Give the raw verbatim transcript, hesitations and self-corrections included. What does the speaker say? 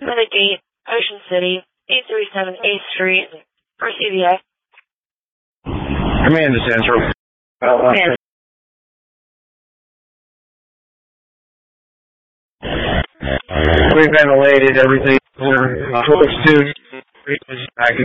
the gate, Ocean City, eight three seven eighth Street, for C V A. Command to Central. Uh, Command. We ventilated everything. Uh, close to. I can